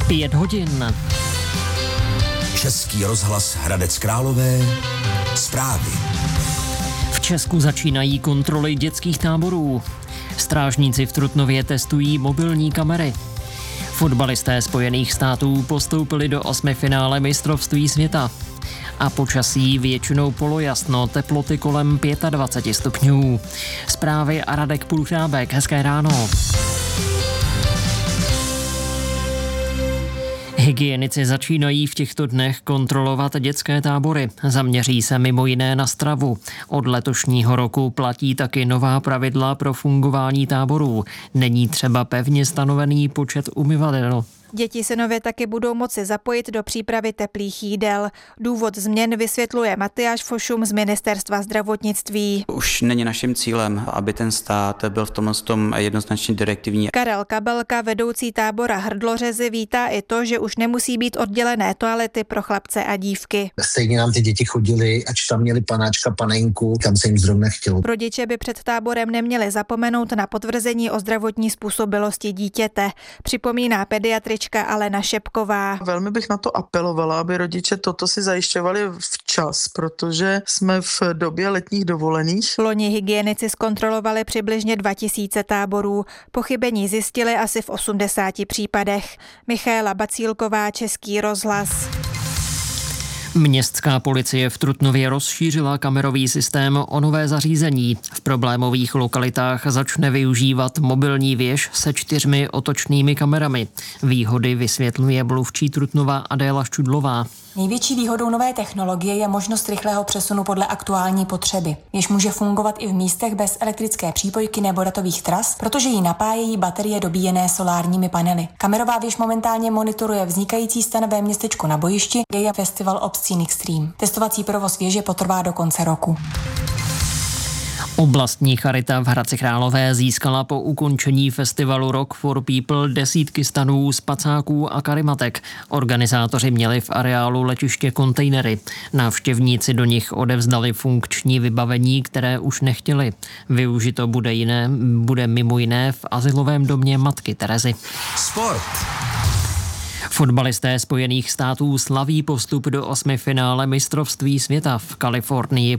5 hodin. Český rozhlas Hradec Králové. Zprávy. V Česku začínají kontroly dětských táborů. Strážníci v Trutnově testují mobilní kamery. Fotbalisté Spojených států postoupili do 8finále mistrovství světa. A počasí většinou polojasno, teploty kolem 25 stupňů. Zprávy a Radek Půlchrábek, hezké ráno. Hygienici začínají v těchto dnech kontrolovat dětské tábory. Zaměří se mimo jiné na stravu. Od letošního roku platí taky nová pravidla pro fungování táborů. Není třeba pevně stanovený počet umyvadel. Děti se nově taky budou moci zapojit do přípravy teplých jídel. Důvod změn vysvětluje Matyáš Fošum z Ministerstva zdravotnictví. Už není naším cílem, aby ten stát byl v tom jednoznačně direktivní. Karel Kabelka, vedoucí tábora Hrdlořezy, vítá i to, že už nemusí být oddělené toalety pro chlapce a dívky. Stejně nám ty děti chodily, ač tam měli panáčka, panenku, kam se jim zrovna chtělo. Rodiče by před táborem neměli zapomenout na potvrzení o zdravotní způsobilosti dítěte, připomíná pediatrička Alena Šepková. Velmi bych na to apelovala, aby rodiče toto si zajišťovali včas, protože jsme v době letních dovolených. Loni hygienici zkontrolovali přibližně 2000 táborů. Pochybení zjistili asi v 80 případech. Michaela Bacílková, Český rozhlas. Městská policie v Trutnově rozšířila kamerový systém o nové zařízení. V problémových lokalitách začne využívat mobilní věž se 4 otočnými kamerami. Výhody vysvětluje mluvčí Trutnova Adéla Ščudlová. Největší výhodou nové technologie je možnost rychlého přesunu podle aktuální potřeby, jež může fungovat i v místech bez elektrické přípojky nebo datových tras, protože ji napájejí baterie dobíjené solárními panely. Kamerová věž momentálně monitoruje vznikající stanové městečko na bojišti, kde je festival Obscene Extreme. Testovací provoz věže potrvá do konce roku. Oblastní charita v Hradci Králové získala po ukončení festivalu Rock for People desítky stanů, spacáků a karimatek. Organizátoři měli v areálu letiště kontejnery. Návštěvníci do nich odevzdali funkční vybavení, které už nechtěli. Využito bude mimo jiné v azylovém domě matky Terezy. Sport. Fotbalisté Spojených států slaví postup do 8finále mistrovství světa. V Kalifornii